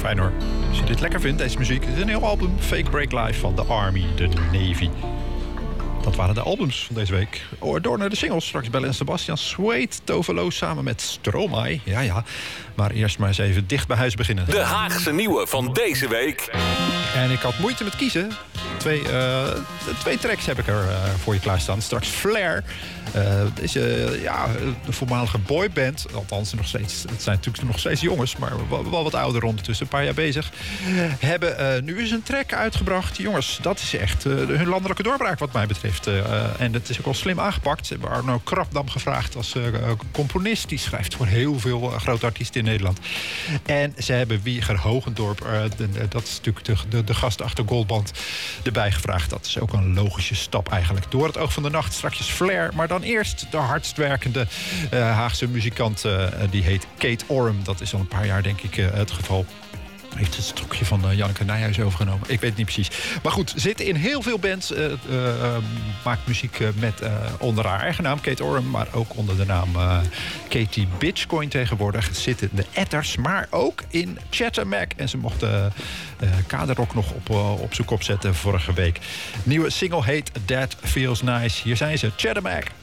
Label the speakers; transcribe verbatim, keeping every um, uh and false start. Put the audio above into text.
Speaker 1: fijn hoor. Als je dit lekker vindt, deze muziek. Het is een heel album. Fake Break Live van The Army, The Navy. Dat waren de albums van deze week. Door naar de singles. Straks Belle en Sebastian. Suede, Tovelo samen met Stromae. Ja, ja. Maar eerst maar eens even dicht bij huis beginnen.
Speaker 2: De Haagse nieuwe van deze week.
Speaker 1: En ik had moeite met kiezen. Twee, uh, twee tracks heb ik er uh, voor je klaarstaan. Straks Flair. Uh, deze ja, de voormalige boyband. Althans, nog steeds, het zijn natuurlijk nog steeds jongens. Maar wel, wel wat ouder ondertussen. Een paar jaar bezig. Hebben uh, nu eens een track uitgebracht. Jongens, dat is echt uh, hun landelijke doorbraak wat mij betreft. Uh, en dat is ook wel slim aangepakt. We hebben Arno Krapdam gevraagd als uh, componist. Die schrijft voor heel veel uh, grote artiesten in Nederland. En ze hebben Wieger Hogendorp. Uh, de, de, dat is natuurlijk de, de, de gast achter Goldband. Erbij gevraagd. Dat is ook een logische stap eigenlijk. Door het oog van de nacht. Straks Flair. Maar dan eerst de hardst werkende uh, Haagse muzikant. Uh, die heet Kate Oram. Dat is al een paar jaar denk ik uh, het geval. Heeft het stokje van uh, Janneke Nijhuis overgenomen. Ik weet het niet precies. Maar goed, zit in heel veel bands. Uh, uh, uh, maakt muziek uh, met uh, onder haar eigen naam, Kate Oram. Maar ook onder de naam uh, Katie Bitchcoin tegenwoordig. Zit in de Etters, maar ook in Chatter Mac. En ze mocht uh, uh, Kaderrock nog op, uh, op zijn kop zetten vorige week. Nieuwe single heet That Feels Nice. Hier zijn ze, Chatter Mac.